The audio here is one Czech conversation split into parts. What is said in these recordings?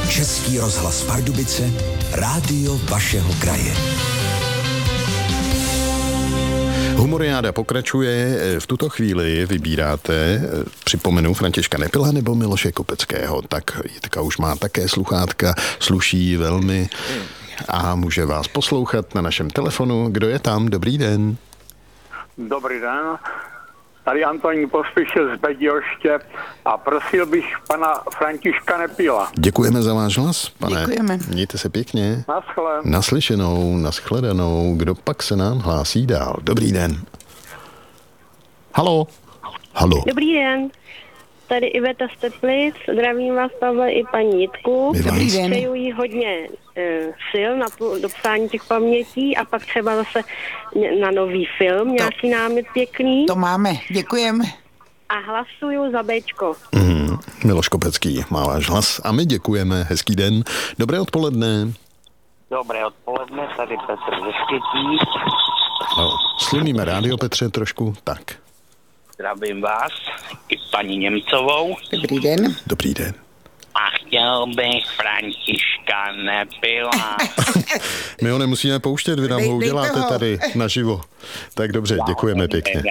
Český rozhlas Pardubice, rádio vašeho kraje. Humoriáda pokračuje. V tuto chvíli vybíráte, připomenu, Františka Nepila nebo Miloše Kopeckého. Tak Jitka už má také sluchátka, sluší velmi a může vás poslouchat na našem telefonu. Kdo je tam? Dobrý den. Dobrý den. Tady Antonín Pospíšil z Bedějoště a prosil bych pana Františka Nepila. Děkujeme za váš hlas, pane. Děkujeme. Mějte se pěkně. Naschle. Naslyšenou, naschledanou. Kdo pak se nám hlásí dál? Dobrý den. Halo. Halo. Dobrý den. Tady Iveta z Teplic, zdravím vás, Pavle, i paní Jitku. Dobrý den. Přeju jí hodně sil na dopsání těch pamětí a pak třeba zase na nový film, nějaký námět pěkný. To máme, děkujeme. A hlasuju za Bčko. Miloš Kopecký má váš hlas a my děkujeme. Hezký den. Dobré odpoledne. Dobré odpoledne, tady Petr ze Štětí. Sluníme rádio, Petře, trošku. Tak. Zdravím vás i paní Němcovou. Dobrý den. Dobrý den. A chtěl bych Františka Nepila. My ho nemusíme pouštět, vy nám ho uděláte tady naživo. Tak dobře, děkujeme pěkně.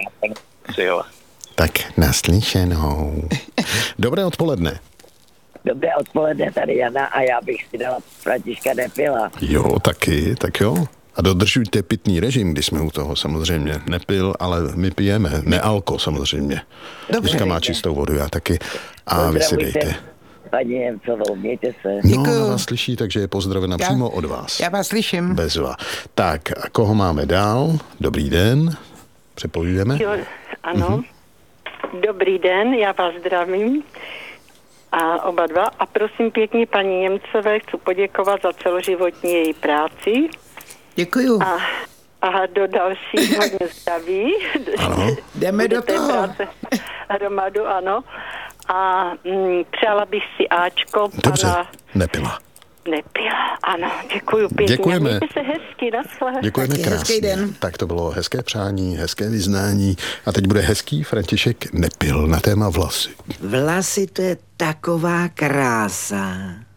Tak naslyšenou. Dobré odpoledne. Dobré odpoledne, tady Jana a já bych si dala Františka Nepila. Jo, taky, tak jo. A dodržujte pitný režim, když jsme u toho samozřejmě. Nepil, ale my pijeme. Nealko samozřejmě. Dobře. Jitka má čistou vodu, já taky. A vy si dejte. Paní Němcovou, mějte se. No, Děkuju. ona vás slyší, takže je pozdravena přímo od vás. Já vás slyším. Bezva. Tak, a koho máme dál? Dobrý den. Přepojujeme. Jo, ano. Dobrý den, já vás zdravím. A oba dva. A prosím pěkně paní Němcové, chci poděkovat za celoživotní její práci. Děkuju. A do další hodně zdraví. Ano. Jdeme do té toho. práce hromadu, ano. A přála bych si Ačko Dobře, pana Nepila. Nepila. Ano, děkuju pěkně. Děkujeme. Mějte se hezky, naschle. Děkujeme Taky hezký krásně. den. Tak to bylo hezké přání, hezké vyznání. A teď bude hezký František Nepil na téma vlasy. Vlasy, to je taková krása.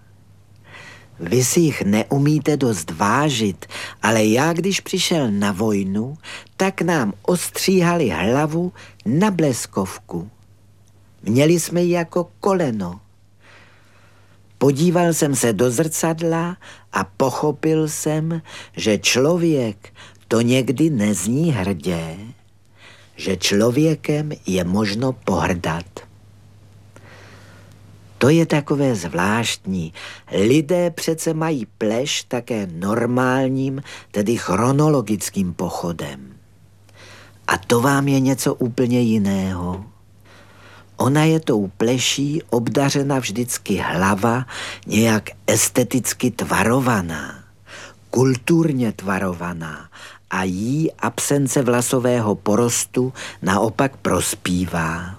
Vy si jich neumíte dost vážit, ale já, když přišel na vojnu, tak nám ostříhali hlavu na bleskovku. Měli jsme ji jako koleno. Podíval jsem se do zrcadla a pochopil jsem, že člověk to někdy nezní hrdě, že člověkem je možno pohrdat. To je takové zvláštní. Lidé přece mají pleš také normálním, tedy chronologickým pochodem. A to vám je něco úplně jiného. Ona je tou pleší obdařena vždycky hlava nějak esteticky tvarovaná, kulturně tvarovaná a jí absence vlasového porostu naopak prospívá.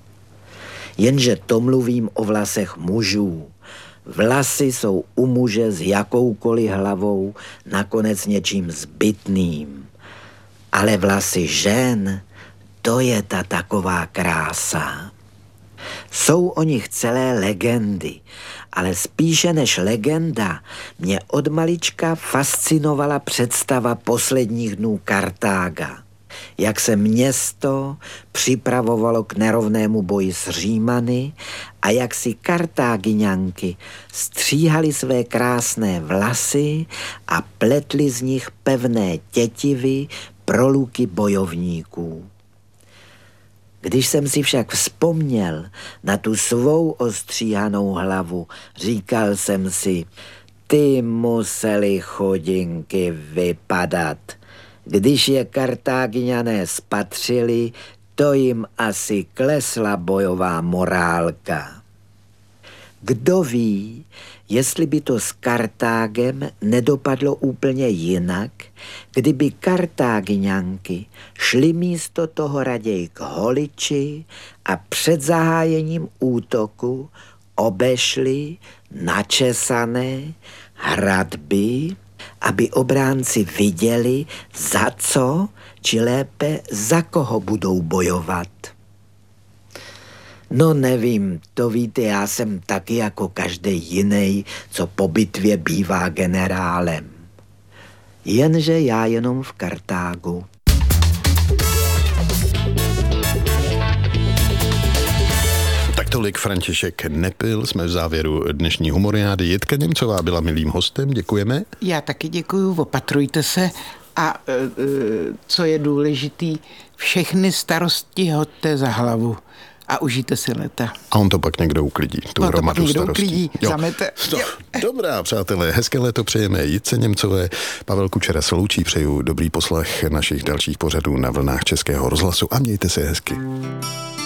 Jenže to mluvím o vlasech mužů. Vlasy jsou u muže s jakoukoliv hlavou nakonec něčím zbytným. Ale vlasy žen, to je ta taková krása. Jsou o nich celé legendy, ale spíše než legenda mě od malička fascinovala představa posledních dnů Kartága. Jak se město připravovalo k nerovnému boji s Římany a jak si Kartágiňanky stříhali své krásné vlasy a pletli z nich pevné tětivy pro luky bojovníků. Když jsem si však vzpomněl na tu svou ostříhanou hlavu, říkal jsem si, ty museli chudinky vypadat. Když je Kartágiňané spatřili, to jim asi klesla bojová morálka. Kdo ví, jestli by to s Kartágem nedopadlo úplně jinak, kdyby Kartágiňanky šly místo toho raději k holiči a před zahájením útoku obešly načesané hradby, aby obránci viděli, za co, či lépe za koho budou bojovat. No nevím, to víte, já jsem taky jako každý jiný, co po bitvě bývá generálem. Jenže já jenom v Kartágu. Tak tolik František Nepil, jsme v závěru dnešní humoriády. Jitka Němcová byla milým hostem, děkujeme. Já taky děkuju, opatrujte se a co je důležitý, všechny starosti hoďte za hlavu a užijte si léta. A on to pak někdo uklidí, tu hromadu starostí. Zamete. Dobrá, přátelé, hezké léto přejeme Jitce Němcové. Pavel Kučera se loučí, přeju dobrý poslech našich dalších pořadů na vlnách Českého rozhlasu a mějte se hezky.